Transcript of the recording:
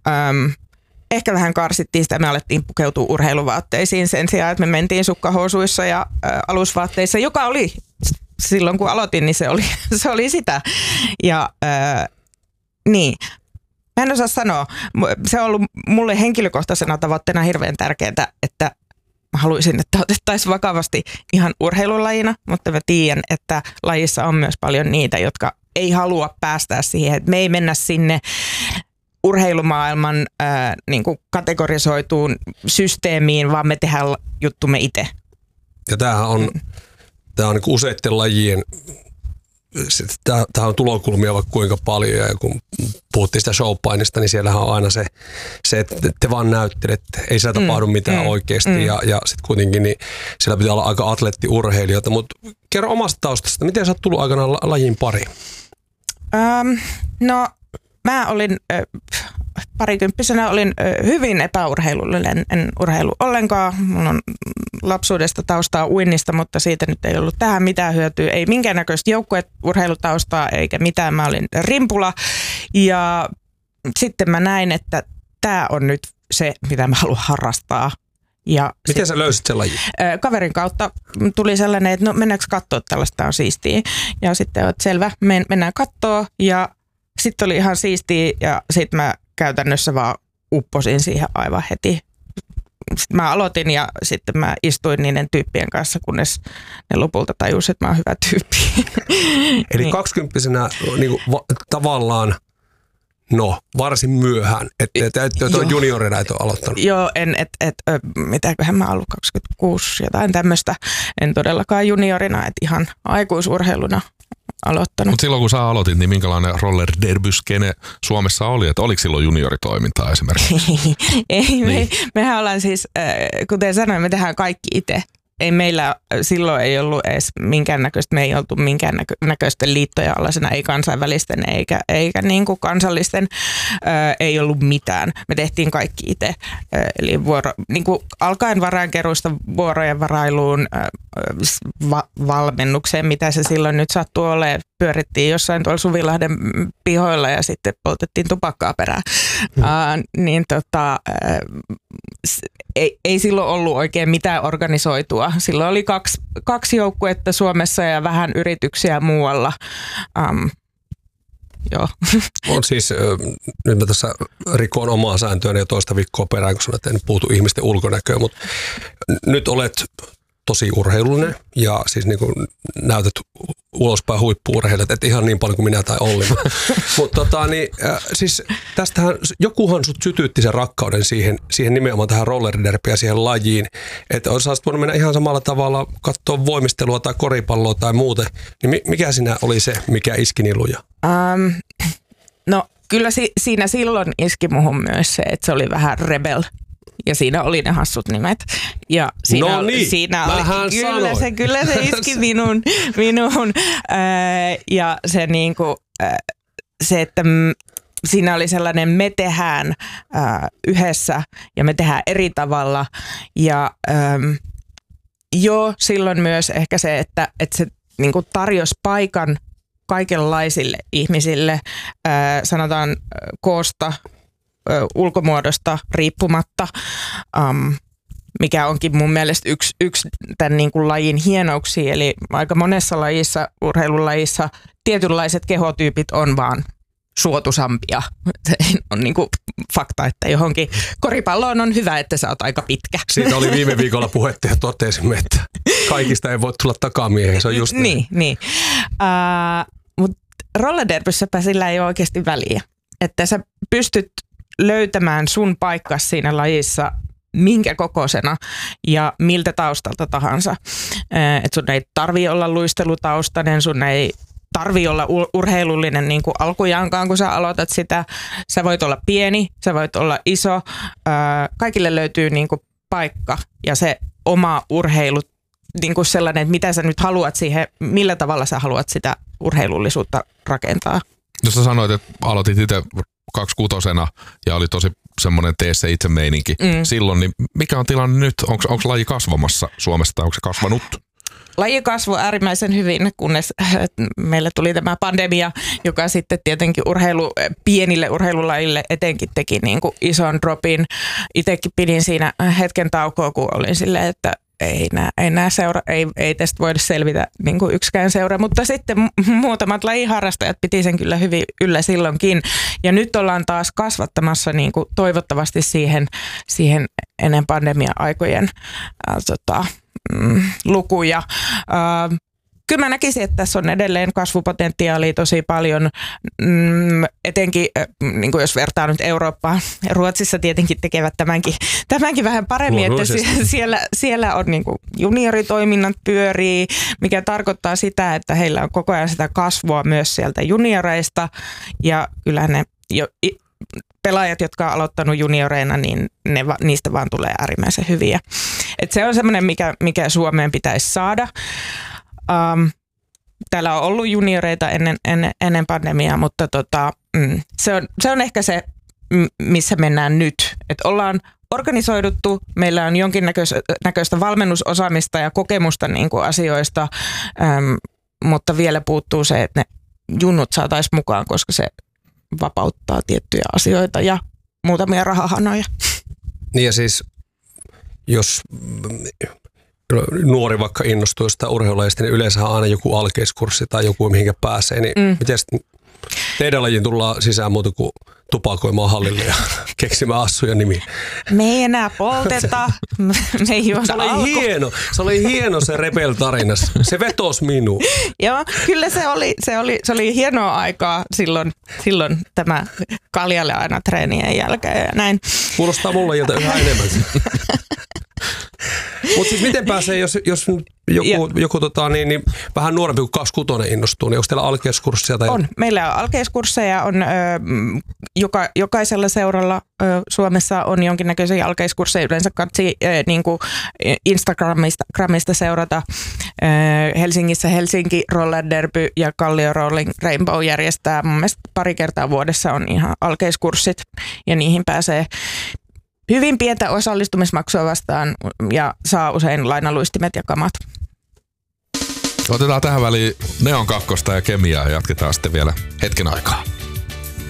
Ehkä vähän karsittiin sitä, me alettiin pukeutua urheiluvaatteisiin sen sijaan, että me mentiin sukkahousuissa ja alusvaatteissa, joka oli silloin kun aloitin, niin se oli sitä. Ja niin, mä en osaa sanoa. Se on ollut mulle henkilökohtaisena tavoitteena hirveän tärkeää, että haluaisin, että otettaisiin vakavasti ihan urheilulajina, mutta mä tiedän, että lajissa on myös paljon niitä, jotka ei halua päästää siihen, että me ei mennä sinne urheilumaailman niin kuin kategorisoituun systeemiin, vaan me tehdään juttumme itse. Ja tämähän on niin useiden lajien, tämähän on tulokulmia vaikka kuinka paljon, ja kun puhuttiin sitä showpainista, niin siellähän on aina se että te vaan näyttelette, ei siellä tapahdu mitään oikeasti, ja sitten kuitenkin niin siellä pitää olla aika atleettiurheilijoita, mutta kerro omasta taustasta, miten sä oot tullut aikanaan lajin pariin? No, mä olin parikymppisenä hyvin epäurheilullinen, en urheilu ollenkaan. Mulla on lapsuudesta taustaa uinnista, mutta siitä nyt ei ollut tähän mitään hyötyä. Ei minkäännäköistä joukkueurheilutaustaa eikä mitään. Mä olin rimpula ja sitten mä näin, että tää on nyt se, mitä mä haluan harrastaa. Ja miten sä löysit sen lajin? Kaverin kautta tuli sellainen, että no mennäänkö katsoa, tällaista on siistiä. Ja sitten oot selvä, mennään kattoo ja sitten oli ihan siistiä ja sitten mä käytännössä vaan upposin siihen aivan heti. Sitten mä aloitin ja sitten mä istuin niiden tyyppien kanssa, kunnes ne lopulta tajusivat, että mä oon hyvä tyyppi. Eli 20-vuotiaana niin tavallaan varsin myöhään, että on juniorina et ole aloittanut. Joo, mitäköhän mä oon ollut 26, jotain tämmöistä. En todellakaan juniorina, että ihan aikuisurheiluna aloittanut. Mutta silloin kun sä aloitit, niin minkälainen roller derby-skene Suomessa oli? Että oliko silloin junioritoimintaa esimerkiksi? Ei, mehän ollaan siis, kuten sanoin, me tehdään kaikki itse. Silloin ei ollut edes minkäännäköistä, me ei oltu minkäännäköisten liittojen alaisena, ei kansainvälisten eikä niin kuin kansallisten, ei ollut mitään. Me tehtiin kaikki itse, eli niin kuin alkaen varainkeruusta vuorojen varailuun, valmennukseen, mitä se silloin nyt sattuu olemaan. Pyörittiin jossain tuolla Suvilahden pihoilla ja sitten poltettiin tupakkaa perään. Ei silloin ollut oikein mitään organisoitua. Silloin oli kaksi joukkuetta Suomessa ja vähän yrityksiä muualla. Joo. On siis, nyt mä tässä rikoon omaa sääntöäni jo toista viikkoa perään, kun sanoin, että en puutu ihmisten ulkonäköön, mutta nyt olet tosi urheilullinen ja siis niin kuin näytät ulospäin huippu-urheilijat, et ihan niin paljon kuin minä tai Olli. Mutta siis tästähän jokuhan sut sytytti sen rakkauden siihen nimenomaan tähän rollerderpiin ja siihen lajiin, että olisit voinut mennä ihan samalla tavalla katsoa voimistelua tai koripalloa tai muuten, niin mikä siinä oli se, mikä iski niin luja? No kyllä siinä silloin iski muhun myös se, että se oli vähän rebel. Ja siinä oli ne hassut nimet. Ja siinä kyllä se iski minuun. Ja se niinku, se, että siinä oli sellainen me tehdään yhdessä ja me tehdään eri tavalla. Ja silloin myös ehkä se, että se niinku tarjosi paikan kaikenlaisille ihmisille, sanotaan koosta, ulkomuodosta riippumatta, mikä onkin mun mielestä yksi tämän niin kuin lajin hienouksia. Eli aika monessa lajissa, urheilulajissa, tietynlaiset kehotyypit on vaan suotuisampia. Se on niin kuin fakta, että johonkin koripalloon on hyvä, että sä oot aika pitkä. Siitä oli viime viikolla puhetta ja totesimme, että kaikista ei voi tulla takamiehen. Se on just niin. Mutta rollerderbyssäpä sillä ei ole oikeasti väliä. Että sä pystyt löytämään sun paikkas siinä lajissa minkä kokoisena ja miltä taustalta tahansa. Et sun ei tarvii olla luistelutaustainen, sun ei tarvii olla urheilullinen niin kuin alkujaankaan, kun sä aloitat sitä. Sä voit olla pieni, sä voit olla iso. Kaikille löytyy niin kuin paikka ja se oma urheilu, niin kuin sellainen, että mitä sä nyt haluat siihen, millä tavalla sä haluat sitä urheilullisuutta rakentaa. Jos sä sanoit, että aloitit itse 26-vuotiaana ja oli tosi semmoinen tee se itse meininki silloin, niin mikä on tilanne nyt? Onko laji kasvamassa Suomessa tai onko se kasvanut? laji kasvoi äärimmäisen hyvin, kunnes meille tuli tämä pandemia, joka sitten tietenkin pienille urheilulajille etenkin teki niin kuin ison dropin. Itsekin pidin siinä hetken taukoa, kun olin silleen, että ei tästä voida selvitä niin kuin yksikään seura, mutta sitten muutamat lajiharrastajat piti sen kyllä hyvin yllä silloinkin. Ja nyt ollaan taas kasvattamassa niin kuin toivottavasti siihen ennen pandemia-aikojen lukuja. Kyllä mä näkisin, että tässä on edelleen kasvupotentiaalia tosi paljon, etenkin niin kuin jos vertaa nyt Eurooppaan. Ruotsissa tietenkin tekevät tämänkin vähän paremmin, että siellä on niin kuin junioritoiminnat pyörii, mikä tarkoittaa sitä, että heillä on koko ajan sitä kasvua myös sieltä junioreista ja kyllä ne pelaajat, jotka on aloittanut junioreina, niin niistä vaan tulee äärimmäisen hyviä. Et se on semmoinen, mikä Suomeen pitäisi saada. Täällä on ollut junioreita ennen pandemiaa, mutta se on ehkä se, missä mennään nyt. Et ollaan organisoiduttu, meillä on jonkinnäköistä valmennusosaamista ja kokemusta niin kuin asioista, mutta vielä puuttuu se, että ne junnut saataisiin mukaan, koska se vapauttaa tiettyjä asioita ja muutamia rahahanoja. Niin ja siis, jos nuori vaikka innostuu jostain urheilulajista, niin yleensä on aina joku alkeiskurssi tai joku, mihinkä pääsee. Niin miten teidän lajiin tullaan sisään muuta kuin tupakoimaan hallille ja keksimään assuja nimiä? Me ei enää polteta. Me ei juoda Se oli hieno se Rebel-tarina. Se vetosi minuun. Joo, kyllä se oli hienoa aikaa silloin tämä kaljalle aina treenien jälkeen ja näin. Kuulostaa mulle jolta yhä enemmän. Mutta siis miten pääsee, jos joku niin vähän nuorempi kuin 26 innostuu, niin onko teillä alkeiskursseja? Tai on. Meillä on alkeiskursseja, jokaisella seuralla Suomessa on jonkinnäköisiä alkeiskursseja. Yleensä katsii niin kuin Instagramista seurata. Helsingissä Helsinki Roller Derby ja Kallio Rolling Rainbow järjestää. Mun mielestä pari kertaa vuodessa on ihan alkeiskurssit ja niihin pääsee hyvin pientä osallistumismaksua vastaan ja saa usein lainaluistimet ja kamat. Otetaan tähän väliin Neon 2 ja Kemiaa ja jatketaan sitten vielä hetken aikaa.